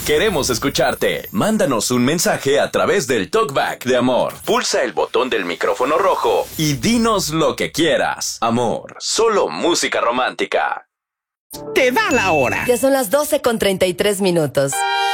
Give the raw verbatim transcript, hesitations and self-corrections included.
Queremos escucharte. Mándanos un mensaje a través del TalkBack de Amor. Pulsa el botón del micrófono rojo y dinos lo que quieras. Amor, solo música romántica. Te da la hora. Ya son las doce con treinta y tres minutos.